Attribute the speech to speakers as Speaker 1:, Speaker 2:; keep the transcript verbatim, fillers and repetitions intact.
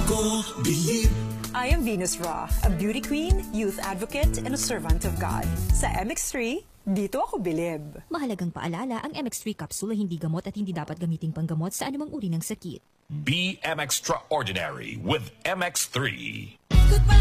Speaker 1: ako bilib.
Speaker 2: I am Venus Ra, a beauty queen, youth advocate, and a servant of God. Sa M X three, dito ako bilib.
Speaker 3: Mahalagang paalala, ang M X three capsule ay hindi gamot at hindi dapat gamiting panggamot sa anumang uri ng sakit.
Speaker 4: Be M Extraordinary with M X three.